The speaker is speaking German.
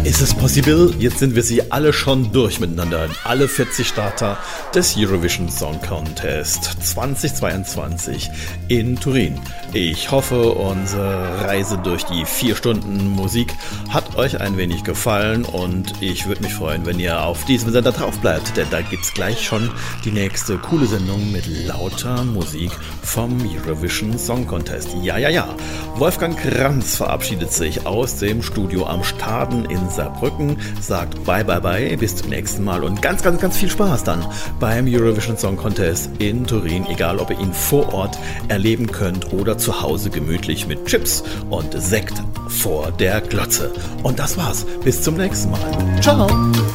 Ist es possible? Jetzt sind wir sie alle schon durch miteinander. Alle 40 Starter des Eurovision Song Contest 2022 in Turin. Ich hoffe, unsere Reise durch die 4 Stunden Musik hat euch ein wenig gefallen und ich würde mich freuen, wenn ihr auf diesem Sender drauf bleibt, denn da gibt's gleich schon die nächste coole Sendung mit lauter Musik vom Eurovision Song Contest. Ja. Wolfgang Kranz verabschiedet sich aus dem Studio am Staden in Saarbrücken, sagt bye, bis zum nächsten Mal und ganz viel Spaß dann beim Eurovision Song Contest in Turin, egal ob ihr ihn vor Ort erleben könnt oder zu Hause gemütlich mit Chips und Sekt vor der Glotze. Und das war's. Bis zum nächsten Mal. Ciao!